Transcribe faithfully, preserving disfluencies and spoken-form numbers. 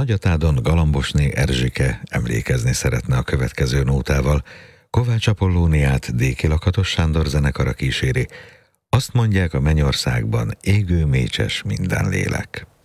Nagyatádon Galambosné Erzsike emlékezni szeretne a következő nótával. Kovács Apollóniát Déki Lakatos Sándor zenekara kíséri. Azt mondják a mennyországban, égő mécses minden lélek.